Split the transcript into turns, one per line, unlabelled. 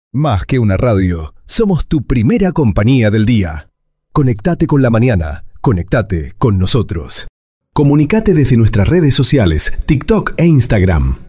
Más que una radio, somos tu primera compañía del día. Conectate con la mañana, conectate con nosotros. Comunicate desde nuestras redes sociales, TikTok e Instagram.